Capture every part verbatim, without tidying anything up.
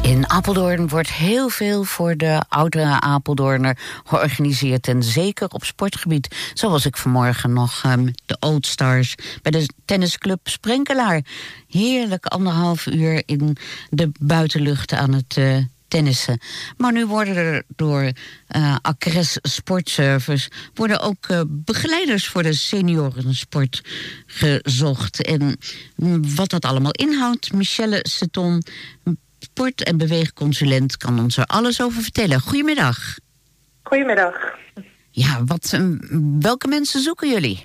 In Apeldoorn wordt heel veel voor de oudere Apeldoorner georganiseerd. En zeker op sportgebied. Zo was ik vanmorgen nog um, de Old Stars bij de tennisclub Sprenkelaar. Heerlijk anderhalf uur in de buitenlucht aan het uh, tennissen. Maar nu worden er door uh, Acres Sportservice worden ook uh, begeleiders voor de seniorensport gezocht. En um, wat dat allemaal inhoudt, Michelle Seton, sport- en beweegconsulent, kan ons er alles over vertellen. Goedemiddag. Goedemiddag. Ja, wat, welke mensen zoeken jullie?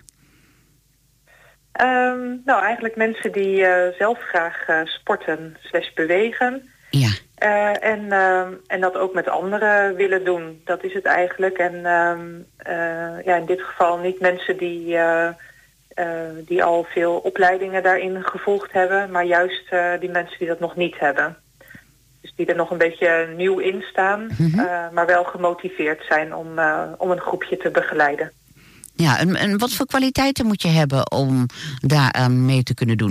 Um, nou, eigenlijk mensen die uh, zelf graag uh, sporten slash bewegen. Ja. Uh, en, uh, en dat ook met anderen willen doen. Dat is het eigenlijk. En um, uh, ja, in dit geval niet mensen die, uh, uh, die al veel opleidingen daarin gevolgd hebben, maar juist uh, die mensen die dat nog niet hebben. Dus die er nog een beetje nieuw in staan, mm-hmm. uh, maar wel gemotiveerd zijn om, uh, om een groepje te begeleiden. Ja, en, en wat voor kwaliteiten moet je hebben om daaraan mee te kunnen doen?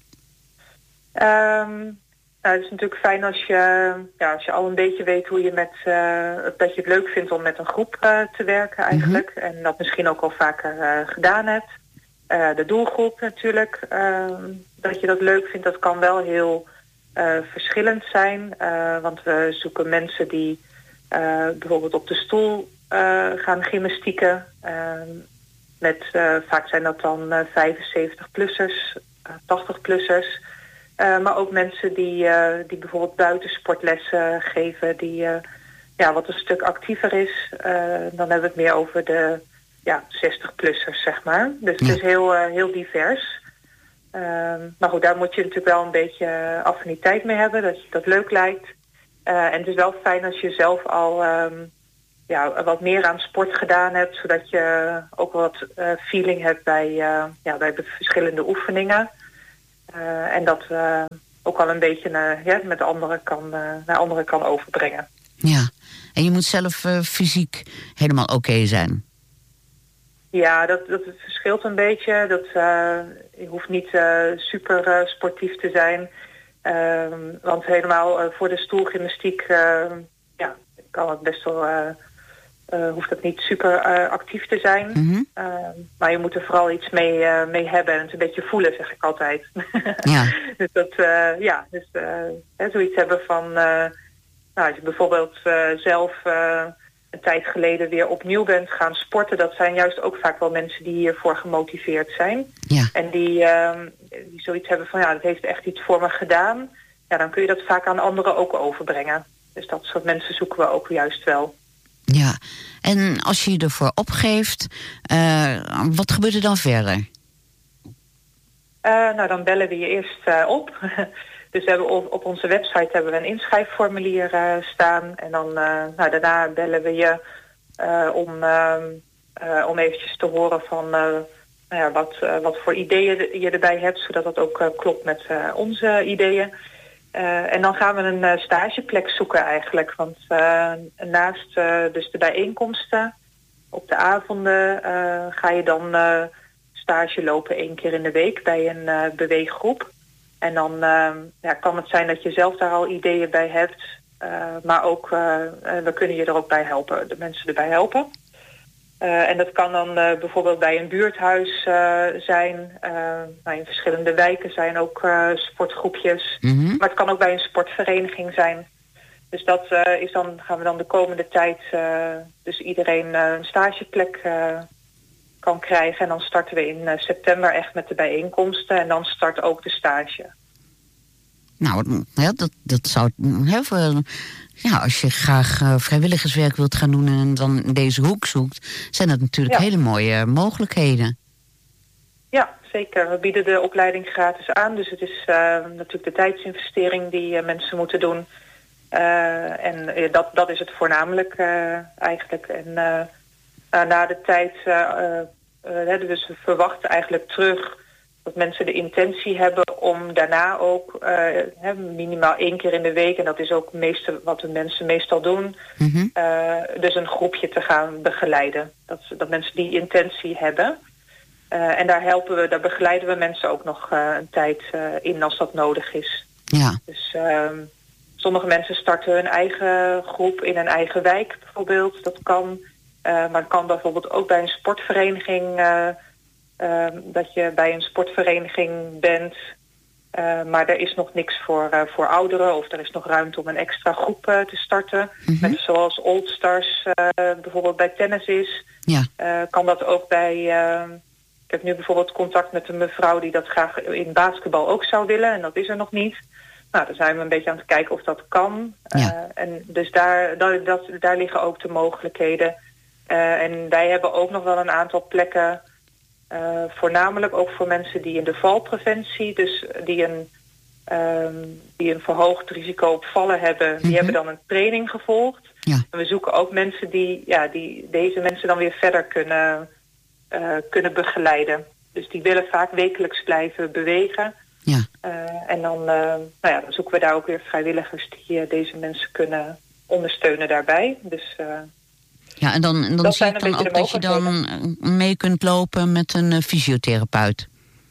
Um, nou, het is natuurlijk fijn als je, ja, als je al een beetje weet hoe je met, uh, dat je het leuk vindt om met een groep uh, te werken eigenlijk. Mm-hmm. En dat misschien ook al vaker uh, gedaan hebt. Uh, de doelgroep natuurlijk, uh, dat je dat leuk vindt, dat kan wel heel Uh, verschillend zijn, uh, want we zoeken mensen die uh, bijvoorbeeld op de stoel uh, gaan gymnastieken. Uh, met, uh, vaak zijn dat dan uh, vijfenzeventig-plussers, uh, tachtig-plussers. Uh, maar ook mensen die, uh, die bijvoorbeeld buitensportlessen geven, die uh, ja, wat een stuk actiever is. Uh, dan hebben we het meer over de ja, zestig-plussers, zeg maar. Dus ja. Het is heel, uh, heel divers. Um, maar goed, daar moet je natuurlijk wel een beetje affiniteit mee hebben, dat je dat leuk lijkt. Uh, en het is wel fijn als je zelf al um, ja, wat meer aan sport gedaan hebt, zodat je ook wat uh, feeling hebt bij, uh, ja, bij de verschillende oefeningen. Uh, en dat uh, ook wel een beetje uh, ja, met anderen kan, uh, naar anderen kan overbrengen. Ja, en je moet zelf uh, fysiek helemaal oké okay zijn. Ja, dat, dat verschilt een beetje. Dat, uh, je hoeft niet uh, super uh, sportief te zijn. Uh, want helemaal uh, voor de stoelgymnastiek uh, ja, kan het best wel, uh, uh, hoeft het niet super uh, actief te zijn. Mm-hmm. Uh, maar je moet er vooral iets mee, uh, mee hebben en het een beetje voelen, zeg ik altijd. Ja. dus dat, uh, ja, dus uh, hè, zoiets hebben van, uh, nou, als je bijvoorbeeld uh, zelf Uh, een tijd geleden weer opnieuw bent gaan sporten, dat zijn juist ook vaak wel mensen die hiervoor gemotiveerd zijn. Ja. En die, uh, die zoiets hebben van, ja, dat heeft echt iets voor me gedaan. Ja, dan kun je dat vaak aan anderen ook overbrengen. Dus dat soort mensen zoeken we ook juist wel. Ja, en als je je ervoor opgeeft, uh, wat gebeurt er dan verder? Uh, nou, dan bellen we je eerst uh, op. Dus we hebben op, op onze website hebben we een inschrijfformulier uh, staan. En dan uh, nou, daarna bellen we je uh, om, uh, uh, om eventjes te horen van uh, nou ja, wat, uh, wat voor ideeën je erbij hebt, zodat dat ook uh, klopt met uh, onze ideeën. Uh, en dan gaan we een uh, stageplek zoeken eigenlijk. Want uh, naast uh, dus de bijeenkomsten op de avonden uh, ga je dan uh, stage lopen één keer in de week bij een uh, beweeggroep. En dan uh, ja, kan het zijn dat je zelf daar al ideeën bij hebt. Uh, maar ook, uh, we kunnen je er ook bij helpen, de mensen erbij helpen. Uh, en dat kan dan uh, bijvoorbeeld bij een buurthuis uh, zijn. Uh, nou, in verschillende wijken zijn ook uh, sportgroepjes. Mm-hmm. Maar het kan ook bij een sportvereniging zijn. Dus dat uh, is dan, gaan we dan de komende tijd uh, dus iedereen uh, een stageplek uh, kan krijgen. En dan starten we in uh, september echt met de bijeenkomsten. En dan start ook de stage. Nou, ja, dat, dat zou heel veel. Ja, als je graag uh, vrijwilligerswerk wilt gaan doen en dan deze hoek zoekt, zijn dat natuurlijk ja. hele mooie mogelijkheden. Ja, zeker. We bieden de opleiding gratis aan. Dus het is uh, natuurlijk de tijdsinvestering die uh, mensen moeten doen. Uh, en uh, dat, dat is het voornamelijk uh, eigenlijk. En uh, uh, na de tijd, uh, uh, uh, dus we verwachten eigenlijk terug dat mensen de intentie hebben om daarna ook uh, minimaal één keer in de week, en dat is ook meeste, wat de mensen meestal doen, mm-hmm. uh, dus een groepje te gaan begeleiden. Dat, dat mensen die intentie hebben. Uh, en daar helpen we, daar begeleiden we mensen ook nog uh, een tijd uh, in als dat nodig is. Ja. Dus uh, sommige mensen starten hun eigen groep in een eigen wijk bijvoorbeeld. Dat kan. Uh, maar het kan bijvoorbeeld ook bij een sportvereniging. Uh, uh, dat je bij een sportvereniging bent. Uh, maar er is nog niks voor, uh, voor ouderen. Of er is nog ruimte om een extra groep uh, te starten. Mm-hmm. Met, zoals Old Stars uh, bijvoorbeeld bij tennis is. Ja. Uh, kan dat ook bij... Uh, ik heb nu bijvoorbeeld contact met een mevrouw die dat graag in basketbal ook zou willen. En dat is er nog niet. Nou, daar zijn we een beetje aan het kijken of dat kan. Ja. Uh, en dus daar, dat, dat, daar liggen ook de mogelijkheden. Uh, en wij hebben ook nog wel een aantal plekken... Uh, voornamelijk ook voor mensen die in de valpreventie... dus die een, um, die een verhoogd risico op vallen hebben... die mm-hmm. hebben dan een training gevolgd. Ja. En we zoeken ook mensen die, ja, die deze mensen dan weer verder kunnen, uh, kunnen begeleiden. Dus die willen vaak wekelijks blijven bewegen... Ja. Uh, en dan, uh, nou ja, dan zoeken we daar ook weer vrijwilligers die uh, deze mensen kunnen ondersteunen daarbij. Dus, uh, ja, en dan, en dan zie ik dan ook dat je dan mee kunt lopen met een uh, fysiotherapeut.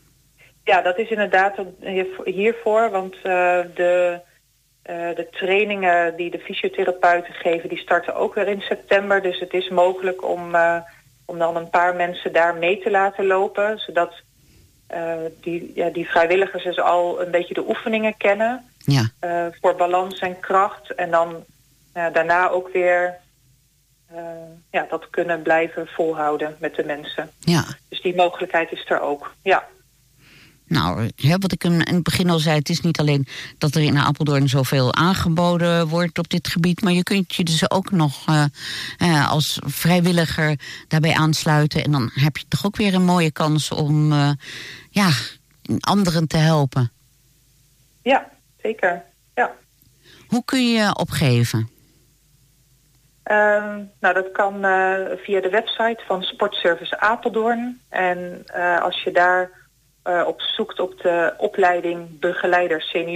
Ja, dat is inderdaad hiervoor, want uh, de, uh, de trainingen die de fysiotherapeuten geven, die starten ook weer in september. Dus het is mogelijk om, uh, om dan een paar mensen daar mee te laten lopen, zodat... Uh, die, ja, die vrijwilligers dus al een beetje de oefeningen kennen. Ja. Uh, voor balans en kracht. En dan uh, daarna ook weer uh, ja, dat kunnen blijven volhouden met de mensen. Ja. Dus die mogelijkheid is er ook, ja. Nou, hè, wat ik in het begin al zei, het is niet alleen dat er in Apeldoorn zoveel aangeboden wordt op dit gebied, maar je kunt je dus ook nog uh, uh, als vrijwilliger daarbij aansluiten. En dan heb je toch ook weer een mooie kans om uh, ja, anderen te helpen. Ja, zeker. Ja. Hoe kun je je opgeven? Um, nou, dat kan uh, via de website van Sportservice Apeldoorn. En uh, als je daar... Uh, op zoekt op de opleiding begeleider senior.